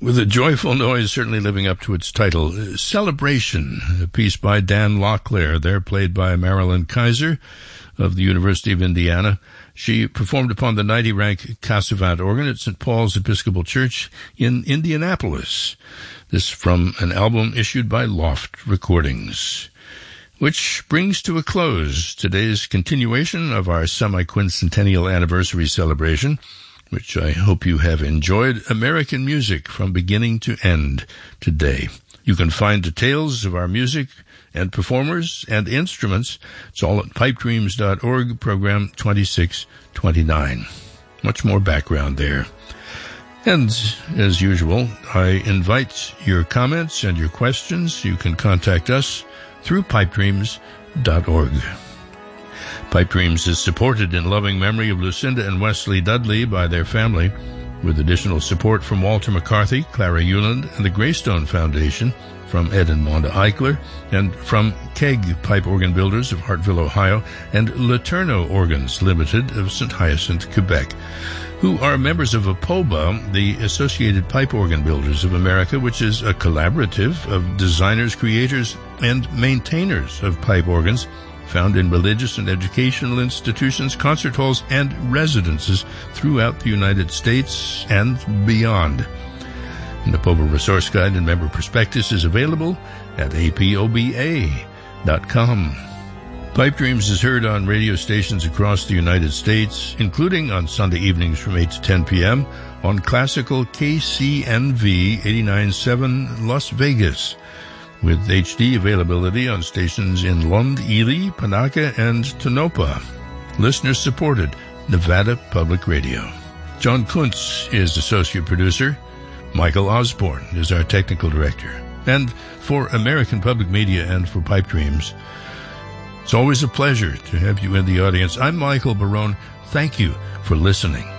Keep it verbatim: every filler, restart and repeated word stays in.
with a joyful noise certainly living up to its title, Celebration, a piece by Dan Locklear, there played by Marilyn Kaiser of the University of Indiana. She performed upon the ninety rank Cassavant organ at Saint Paul's Episcopal Church in Indianapolis. This from an album issued by Loft Recordings. Which brings to a close today's continuation of our semi-quincentennial anniversary celebration, which I hope you have enjoyed. American music from beginning to end today. You can find details of our music and performers and instruments. It's all at pipe dreams dot org, program twenty-six twenty-nine. Much more background there. And, as usual, I invite your comments and your questions. You can contact us through pipe dreams dot org. Pipe Dreams is supported in loving memory of Lucinda and Wesley Dudley by their family, with additional support from Walter McCarthy, Clara Euland, and the Greystone Foundation, from Ed and Wanda Eichler, and from Keg Pipe Organ Builders of Hartville, Ohio, and Laterno Organs Limited of Saint Hyacinthe, Quebec, who are members of APOBA, the Associated Pipe Organ Builders of America, which is a collaborative of designers, creators, and maintainers of pipe organs, found in religious and educational institutions, concert halls, and residences throughout the United States and beyond. The APOBA Resource Guide and Member Prospectus is available at A P O B A dot com. Pipe Dreams is heard on radio stations across the United States, including on Sunday evenings from eight to ten p.m. on classical K C N V eighty-nine point seven Las Vegas, with H D availability on stations in Lund, Ely, Panaca, and Tonopah. Listener-supported Nevada Public Radio. John Kuntz is associate producer. Michael Osborne is our technical director. And for American Public Media and for Pipe Dreams, it's always a pleasure to have you in the audience. I'm Michael Barone. Thank you for listening.